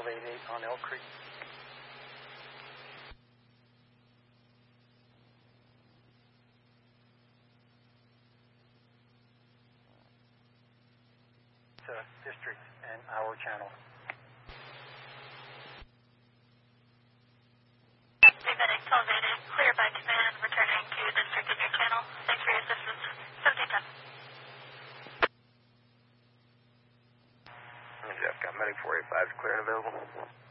1288 on Elk Creek. District and our channel. Medic 1288, clear by command, returning to district in your channel. Thanks for your assistance. 1710. Jeff, got Medic 485 clear and available.